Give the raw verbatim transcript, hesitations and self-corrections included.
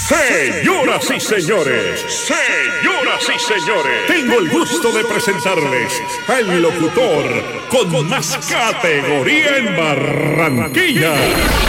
Señoras y señores, señoras y señores, tengo el gusto de presentarles al locutor con más categoría en Barranquilla,